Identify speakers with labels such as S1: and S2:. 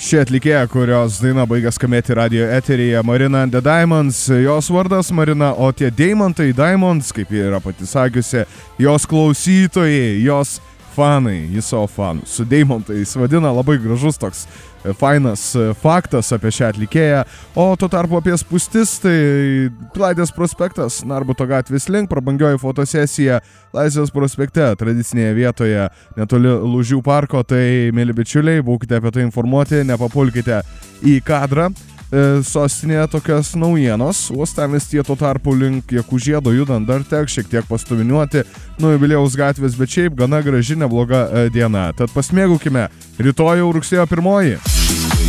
S1: Ši atlikėja, kurios daina baigia skambėti radio eteryje, Marina and the Diamonds, jos vardas Marina, o tie deimantai, Diamonds, kaip jie yra pati sakiusi, jos klausytojai, jos fanai, jis savo fanus su deimantais vadina, labai gražus toks fainas faktas apie šią atlikėją, o tuo tarpu apie spūstis, tai Pilaitės prospektas, Narbuto gatvės link, prabangioji fotosesija Laisvės prospekte, tradicinėje vietoje netoli Lūžių parko, tai, mėly bičiuliai, būkite apie tai informuoti, nepapulkite į kadrą. Sostinėje tokios naujienos, uostamiestyje tuo tarpu link Jakužiedo judant dar teks šiek tiek pastuminiuoti nuo Jubiliejaus gatvės, bet šiaip gana graži nebloga diena. Tad pasimėgaukime, rytoj jau rugsėjo 1.